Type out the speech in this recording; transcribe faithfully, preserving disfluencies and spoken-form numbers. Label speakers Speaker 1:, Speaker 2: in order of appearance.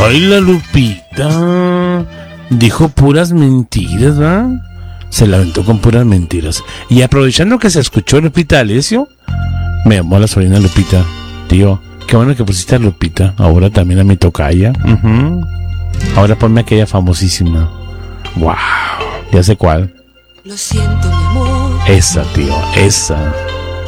Speaker 1: Ay, la Lupita dijo puras mentiras, ¿verdad? Se la aventó con puras mentiras. Y aprovechando que se escuchó Lupita D'Alessio, me llamó la sobrina Lupita. Tío, qué bueno que pusiste a Lupita. Ahora también a mi tocaya. Uh-huh. Ahora ponme aquella famosísima. Wow, ya sé cuál.
Speaker 2: Lo siento, mi amor.
Speaker 1: Esa, tío, esa.